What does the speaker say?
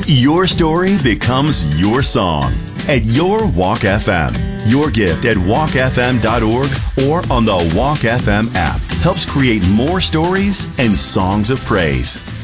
Your story becomes your song at Your Walk FM. Your gift at walkfm.org or on the Walk FM app helps create more stories and songs of praise.